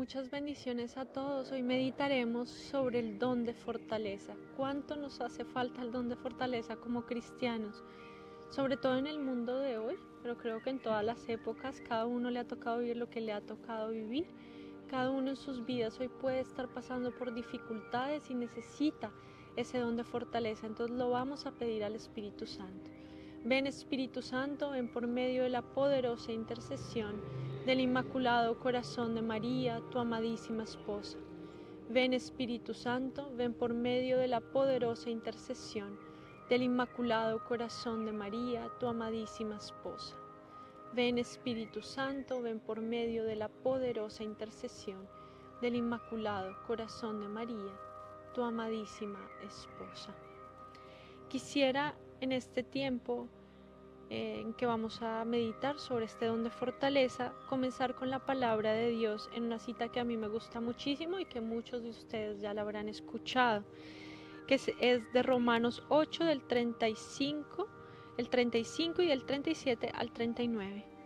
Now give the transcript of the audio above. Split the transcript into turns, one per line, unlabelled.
Muchas bendiciones a todos. Hoy meditaremos sobre el don de fortaleza. ¿Cuánto nos hace falta el don de fortaleza como cristianos? Sobre todo en el mundo de hoy, pero creo que en todas las épocas cada uno le ha tocado vivir lo que le ha tocado vivir. Cada uno en sus vidas hoy puede estar pasando por dificultades y necesita ese don de fortaleza. Entonces lo vamos a pedir al Espíritu Santo. Ven Espíritu Santo, ven por medio de la poderosa intercesión del Inmaculado Corazón de María, tu amadísima esposa. Ven Espíritu Santo, ven por medio de la poderosa intercesión del Inmaculado Corazón de María, tu amadísima esposa. Ven Espíritu Santo, ven por medio de la poderosa intercesión del Inmaculado Corazón de María, tu amadísima esposa. Quisiera en este tiempo en que vamos a meditar sobre este don de fortaleza, comenzar con la palabra de Dios en una cita que a mí me gusta muchísimo y que muchos de ustedes ya la habrán escuchado, que es de Romanos 8 del 35 y del 37 al 39.